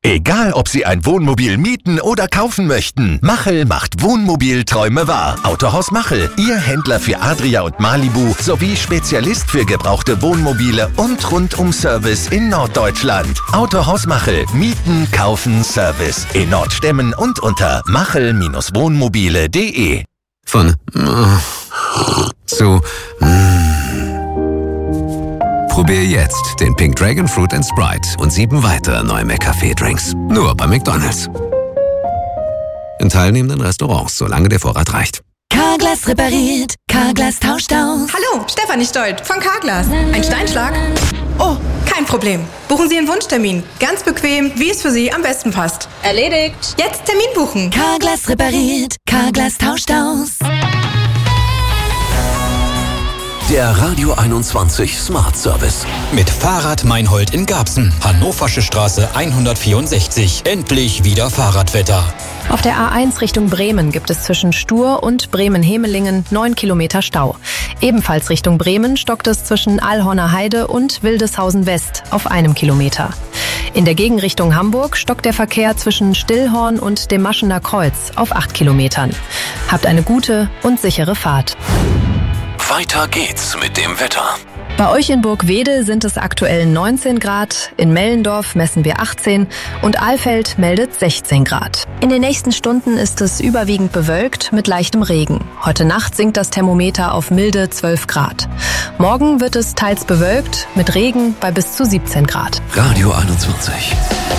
Egal, ob Sie ein Wohnmobil mieten oder kaufen möchten, Machel macht Wohnmobilträume wahr. Autohaus Machel, Ihr Händler für Adria und Malibu sowie Spezialist für gebrauchte Wohnmobile und Rundum-Service in Norddeutschland. Autohaus Machel, mieten, kaufen, Service in Nordstemmen und unter machel-wohnmobile.de. Von zu Probier jetzt den Pink Dragon Fruit & Sprite und 7 weitere neue McCafé-Drinks. Nur bei McDonald's. In teilnehmenden Restaurants, solange der Vorrat reicht. Carglass repariert, Carglass tauscht aus. Hallo, Stefanie Stolt von Carglass. Ein Steinschlag? Oh, kein Problem. Buchen Sie einen Wunschtermin. Ganz bequem, wie es für Sie am besten passt. Erledigt. Jetzt Termin buchen. Carglass repariert, Carglass tauscht aus. Der Radio 21 Smart Service. Mit Fahrrad Meinhold in Garbsen, Hannoversche Straße 164. Endlich wieder Fahrradwetter. Auf der A1 Richtung Bremen gibt es zwischen Stur und Bremen-Hemelingen 9 Kilometer Stau. Ebenfalls Richtung Bremen stockt es zwischen Allhorner Heide und Wildeshausen West auf 1 Kilometer. In der Gegenrichtung Hamburg stockt der Verkehr zwischen Stillhorn und dem Maschener Kreuz auf 8 Kilometern. Habt eine gute und sichere Fahrt. Weiter geht's mit dem Wetter. Bei euch in Burgwede sind es aktuell 19 Grad, in Mellendorf messen wir 18 und Alfeld meldet 16 Grad. In den nächsten Stunden ist es überwiegend bewölkt mit leichtem Regen. Heute Nacht sinkt das Thermometer auf milde 12 Grad. Morgen wird es teils bewölkt mit Regen bei bis zu 17 Grad. Radio 21.